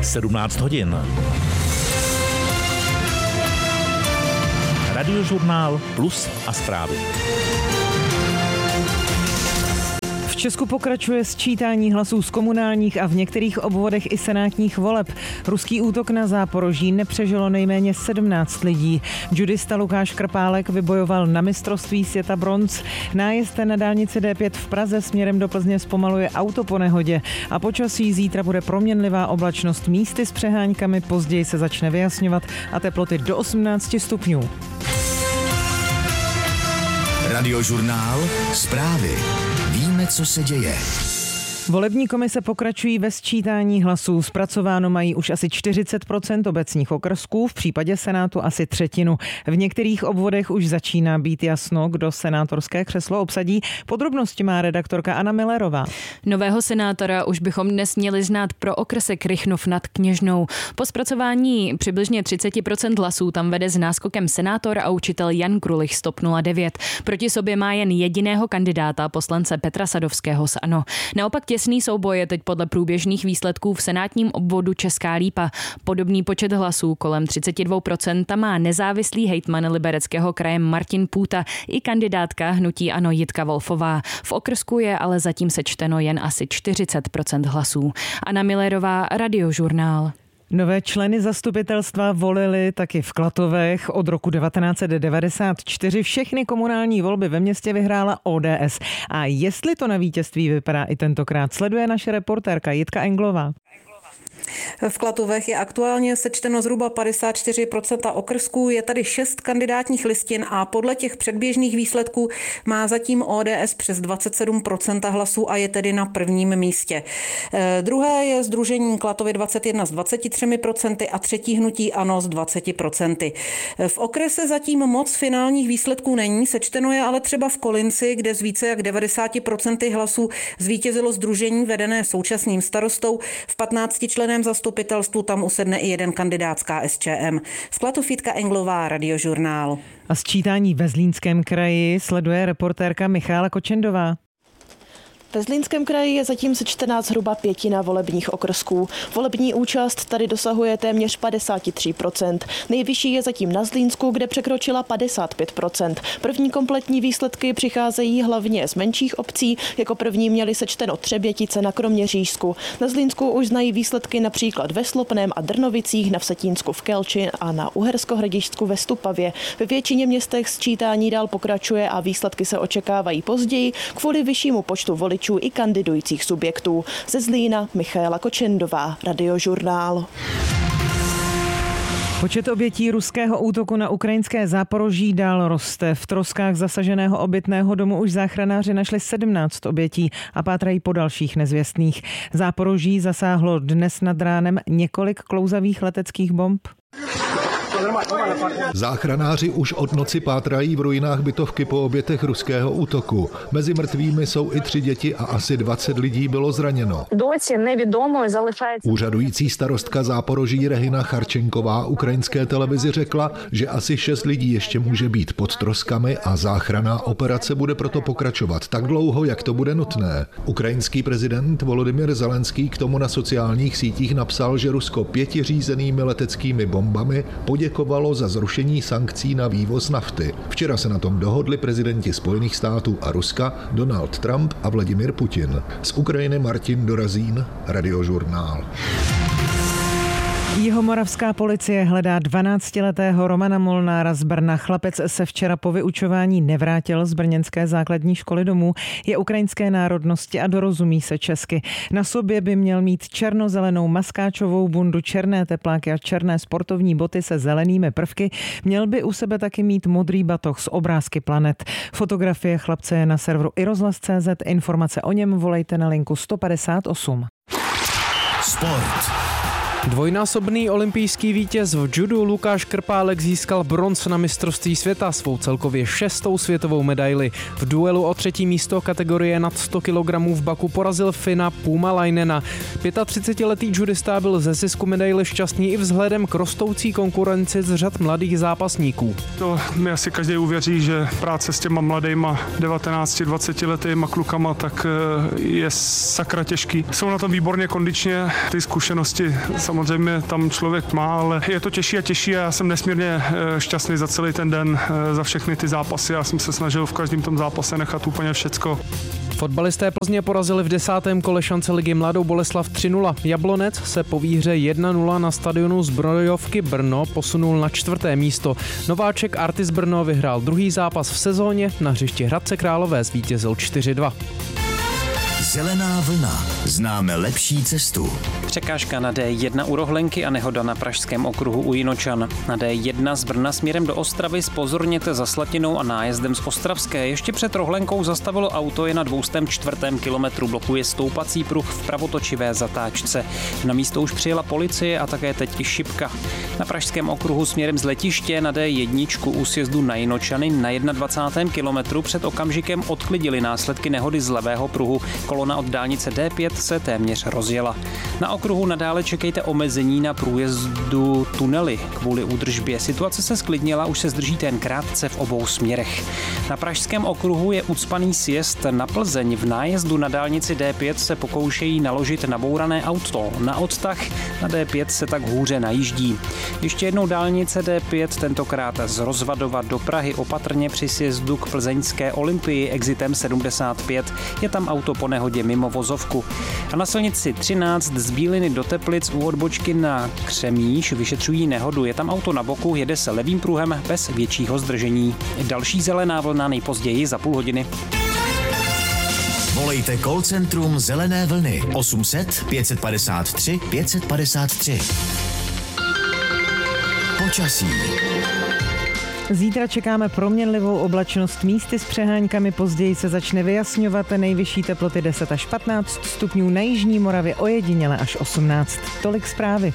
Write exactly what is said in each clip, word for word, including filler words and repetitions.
sedmnáct hodin. Radiožurnál Plus a zprávy. V Česku pokračuje sčítání hlasů z komunálních a v některých obvodech i senátních voleb. Ruský útok na Záporoží nepřežilo nejméně sedmnáct lidí. Judista Lukáš Krpálek vybojoval na mistrovství světa bronz. Nájezd na dálnici D pět v Praze směrem do Plzně zpomaluje auto po nehodě a počasí zítra bude proměnlivá oblačnost, místy s přeháňkami, později se začne vyjasňovat a teploty do osmnáct stupňů. Radiožurnál Zprávy. Víme, co se děje. Volební komise pokračují ve sčítání hlasů. Zpracováno mají už asi čtyřicet procent obecních okrsků, v případě Senátu asi třetinu. V některých obvodech už začíná být jasno, kdo senátorské křeslo obsadí. Podrobnosti má redaktorka Anna Millerová. Nového senátora už bychom dnes měli znát pro okrsek Rychnov nad Kněžnou. Po zpracování přibližně třicet procent hlasů tam vede s náskokem senátor a učitel Jan Krulich z TOP nula devět. Proti sobě má jen jediného kandidáta, poslance Petra Sadovského z ANO. Naopak těsný souboj je teď podle průběžných výsledků v senátním obvodu Česká Lípa. Podobný počet hlasů kolem třicet dva procent má nezávislý hejtman Libereckého kraje Martin Půta i kandidátka hnutí ANO Jitka Wolfová. V okrsku je ale zatím sečteno jen asi čtyřicet procent hlasů. Anna Millerová, Radiožurnál. Nové členy zastupitelstva volili taky v Klatovech. Od roku devatenáct set devadesát čtyři všechny komunální volby ve městě vyhrála O D S. A jestli to na vítězství vypadá i tentokrát, sleduje naše reportérka Jitka Englová. V Klatovech je aktuálně sečteno zhruba padesát čtyři procent okrsků, je tady šest kandidátních listin a podle těch předběžných výsledků má zatím O D S přes dvacet sedm procent hlasů a je tedy na prvním místě. E, druhé je sdružení Klatovy dvacet jedna s dvaceti třemi procenty a třetí hnutí ANO s dvaceti procenty. V okrese zatím moc finálních výsledků není, sečteno je ale třeba v Kolinci, kde z více jak devadesáti procent hlasů zvítězilo sdružení vedené současným starostou. V patnáctičlenném zastupitelstvu tam usedne i jeden kandidát z K S Č M. Z Klatov Jitka Englová, Radiožurnál. A sčítání ve Zlínském kraji sleduje reportérka Michála Kočendová. Ve Zlínském kraji je zatím sečtená zhruba pětina volebních okrsků. Volební účast tady dosahuje téměř padesát tři procent. Nejvyšší je zatím na Zlínsku, kde překročila padesát pět procent. První kompletní výsledky přicházejí hlavně z menších obcí. Jako první měli sečteno Třebětice na Kroměřížsku. Na Zlínsku už znají výsledky například ve Slopném a Drnovicích, na Vsetínsku v Kelči a na Uherskohradišťsku ve Stupavě. Ve většině městech sčítání dál pokračuje a výsledky se očekávají později kvůli vyššímu počtu voličů i kandidujících subjektů. Ze Zlína Michaela Kočendová, Radiožurnál. Počet obětí ruského útoku na ukrajinské Záporoží dál roste. V troskách zasaženého obytného domu už záchranáři našli sedmnáct obětí a pátrají po dalších nezvěstných. Záporoží zasáhlo dnes nad ránem několik klouzavých leteckých bomb. Záchranáři už od noci pátrají v ruinách bytovky po obětech ruského útoku. Mezi mrtvými jsou i tři děti a asi dvacet lidí bylo zraněno. Úřadující starostka Záporoží Regina Charčenková ukrajinské televizi řekla, že asi šest lidí ještě může být pod troskami a záchranná operace bude proto pokračovat tak dlouho, jak to bude nutné. Ukrajinský prezident Volodymyr Zelenský k tomu na sociálních sítích napsal, že Rusko pěti řízenými leteckými bombami poděkovalo za zrušení sankcí na vývoz nafty. Včera se na tom dohodli prezidenti Spojených států a Ruska Donald Trump a Vladimir Putin. Z Ukrajiny Martin Dorazín, Radiožurnál. Jihomoravská policie hledá dvanáctiletého Romana Molnára z Brna. Chlapec se včera po vyučování nevrátil z brněnské základní školy domů. Je ukrajinské národnosti a dorozumí se česky. Na sobě by měl mít černozelenou maskáčovou bundu, černé tepláky a černé sportovní boty se zelenými prvky. Měl by u sebe taky mít modrý batoh s obrázky planet. Fotografie chlapce je na serveru i rozhlas tečka cé zet. Informace o něm volejte na linku sto padesát osm. Sport. Dvojnásobný olympijský vítěz v judu Lukáš Krpálek získal bronz na mistrovství světa, svou celkově šestou světovou medaili. V duelu o třetí místo kategorie nad sto kilogramů v Baku porazil Fina Puumalainena. třicetiletý judista byl ze zisku medaile šťastný i vzhledem k rostoucí konkurenci z řad mladých zápasníků. To mi asi každý uvěří, že práce s těma mladýma devatenácti dvacetiletýma klukama tak je sakra těžký. Jsou na tom výborně kondičně, ty zkušenosti samozřejmě tam člověk má, ale je to těžší a těžší a já jsem nesmírně šťastný za celý ten den, za všechny ty zápasy. Já jsem se snažil v každém tom zápase nechat úplně všecko. Fotbalisté Plzně porazili v desátém kole šance ligy Mladou Boleslav tři nula. Jablonec se po výhře jedna nula na stadionu Zbrojovky Brno posunul na čtvrté místo. Nováček Artis Brno vyhrál druhý zápas v sezóně, na hřišti Hradce Králové zvítězil čtyři dva. Zelená vlna. Známe lepší cestu. Překážka na D jedna u Rohlenky a nehoda na pražském okruhu u Jinočan. Na D jedna z Brna směrem do Ostravy zpozorněte za Slatinou a nájezdem z Ostravské. Ještě před Rohlenkou zastavilo auto, je na dvoustém čtvrtém kilometru, blokuje stoupací pruh v pravotočivé zatáčce. Na místo už přijela policie a také teď i šipka. Na pražském okruhu směrem z letiště na D jedna u sjezdu na Jinočany na dvacátém prvním kilometru před okamžikem odklidili následky nehody z levého pruhu. Kolona od dálnice D pět se téměř rozjela. Na okruhu nadále čekejte omezení na průjezdu tunely kvůli údržbě. Situace se sklidnila, už se zdržíte jen krátce v obou směrech. Na pražském okruhu je ucpaný sjezd na Plzeň. V nájezdu na dálnici D pět se pokoušejí naložit nabourané auto. Na odtah na D pět se tak hůře najíždí. Ještě jednou dálnice D pět, tentokrát z Rozvadova do Prahy, opatrně při sjezdu k plzeňské Olympii exitem sedmdesát pět. Je tam auto po nehodě mimo vozovku. A na silnici třináct z Bíliny do Teplic u odbočky na Křemíš vyšetřují nehodu. Je tam auto na boku, jede se levým pruhem bez většího zdržení. Další zelená vlna nejpozději za půl hodiny. Volejte call centrum Zelené vlny osm set pět padesát tři pět padesát tři. Počasí. Zítra čekáme proměnlivou oblačnost, místy s přeháňkami, později se začne vyjasňovat, nejvyšší teploty deset až patnáct stupňů, na jižní Moravě ojediněle až osmnáct. Tolik zprávy.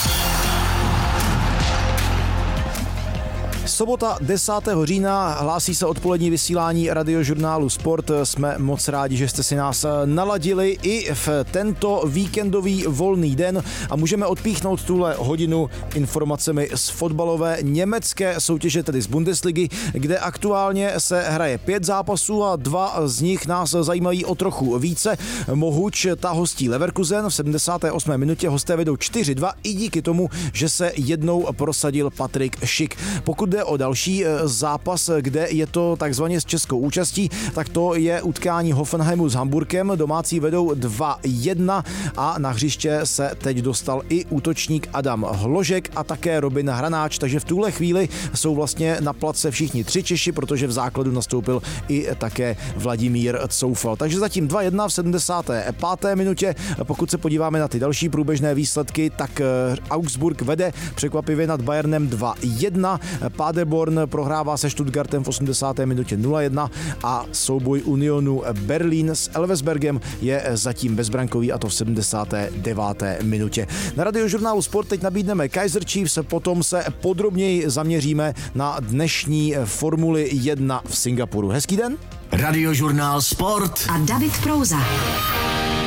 Sobota desátého října hlásí se odpolední vysílání radiožurnálu Sport. Jsme moc rádi, že jste si nás naladili i v tento víkendový volný den a můžeme odpíchnout tuhle hodinu informacemi z fotbalové německé soutěže, tedy z Bundesligy, kde aktuálně se hraje pět zápasů a dva z nich nás zajímají o trochu více. Mohuč ta hostí Leverkusen, v sedmdesáté osmé minutě hosté vedou čtyři dva i díky tomu, že se jednou prosadil Patrik Schick. Pokud jde o další zápas, kde je to takzvaně s českou účastí, tak to je utkání Hoffenheimu s Hamburkem. Domácí vedou dva jedna a na hřiště se teď dostal i útočník Adam Hložek a také Robin Hranáč, takže v tuhle chvíli jsou vlastně na place všichni tři Češi, protože v základu nastoupil i také Vladimír Coufal. Takže zatím dva jedna v sedmdesáté páté minutě. Pokud se podíváme na ty další průběžné výsledky, tak Augsburg vede překvapivě nad Bayernem dva jedna. Paderborn prohrává se Stuttgartem v osmdesáté minutě nula jedna a souboj Unionu Berlín s Elversbergem je zatím bezbrankový, a to v sedmdesáté deváté minutě. Na radiožurnálu Sport teď nabídneme Kaiser Chiefs, potom se podrobněji zaměříme na dnešní Formuli jedna v Singapuru. Hezký den. Radiožurnál Sport a David Prouza.